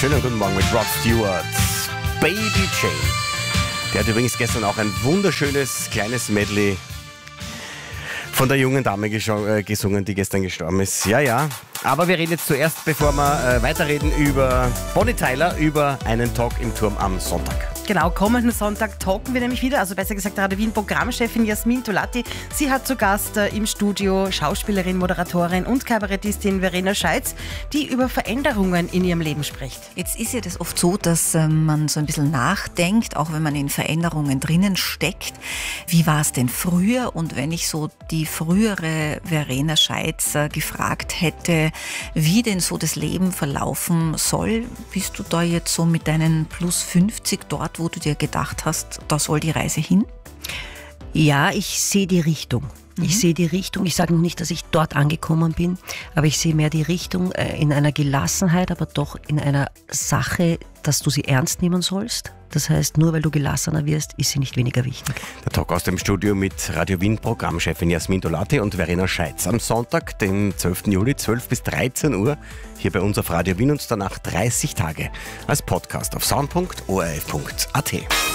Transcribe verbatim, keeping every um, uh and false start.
Schönen guten Morgen mit Rod Stewart. Baby Jane. Der hat übrigens gestern auch ein wunderschönes kleines Medley von der jungen Dame gesungen, die gestern gestorben ist. Ja, ja. Aber wir reden jetzt zuerst, bevor wir äh, weiterreden, über Bonnie Tyler, über einen Talk im Turm am Sonntag. Genau, kommenden Sonntag talken wir nämlich wieder, also besser gesagt Radio Wien Programmchefin Jasmin Tolatti. Sie hat zu Gast äh, im Studio Schauspielerin, Moderatorin und Kabarettistin Verena Scheitz, die über Veränderungen in ihrem Leben spricht. Jetzt ist ja das oft so, dass äh, man so ein bisschen nachdenkt, auch wenn man in Veränderungen drinnen steckt. Wie war es denn früher? Und wenn ich so die frühere Verena Scheitz äh, gefragt hätte, wie denn so das Leben verlaufen soll, bist du da jetzt so mit deinen plus fünfzig dort, wo du dir gedacht hast, da soll die Reise hin? Ja, ich sehe die Richtung. Mhm. Ich sehe die Richtung. Ich sage noch nicht, dass ich dort angekommen bin, aber ich sehe mehr die Richtung äh, in einer Gelassenheit, aber doch in einer Sache, dass du sie ernst nehmen sollst. Das heißt, nur weil du gelassener wirst, ist sie nicht weniger wichtig. Der Talk aus dem Studio mit Radio Wien Programmchefin Jasmin Tolatti und Verena Scheitz. Am Sonntag, den zwölften Juli, zwölf bis dreizehn Uhr, hier bei uns auf Radio Wien und danach dreißig Tage als Podcast auf sound punkt o r f punkt a t.